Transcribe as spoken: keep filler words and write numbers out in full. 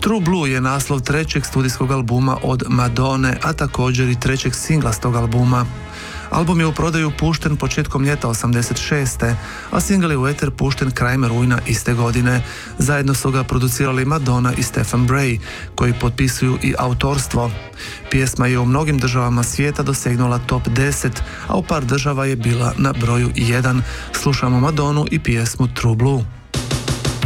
True Blue je naslov trećeg studijskog albuma od Madone, a također i trećeg singla s tog albuma. Album je u prodaju pušten početkom ljeta osamdeset šeste. a singl je u eter pušten krajem rujna iste godine. Zajedno su ga producirali Madonna i Stephen Bray, koji potpisuju i autorstvo. Pjesma je u mnogim državama svijeta dosegnula top deset, a u par država je bila na broju jedan. Slušamo Madonu i pjesmu True Blue.